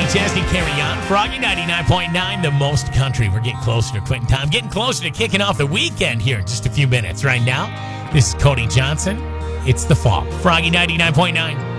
Chesney, Carry On. Froggy 99.9, the most country. We're getting closer to quitting time. Getting closer to kicking off the weekend here in just a few minutes. Right now, this is Cody Johnson. It's the fall. Froggy 99.9.